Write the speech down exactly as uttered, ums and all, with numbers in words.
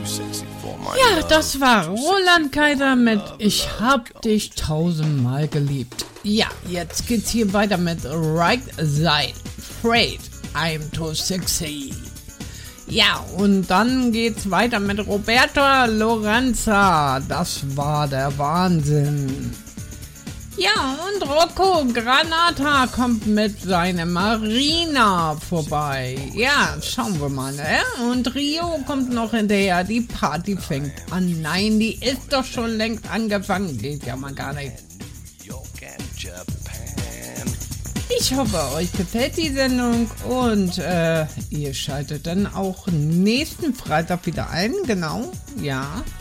Ja, das war Roland Kaiser mit Ich hab dich tausendmal geliebt. Ja, jetzt geht's hier weiter mit Right Side, Afraid, I'm too sexy. Ja, und dann geht's weiter mit Roberto Lorenza. Das war der Wahnsinn. Ja, und Rocco Granata kommt mit seiner Marina vorbei. Ja, schauen wir mal, ne? Und Rio kommt noch hinterher. Die Party fängt an. Nein, die ist doch schon längst angefangen. Geht ja mal gar nicht. Ich hoffe, euch gefällt die Sendung und äh, ihr schaltet dann auch nächsten Freitag wieder ein, genau, ja.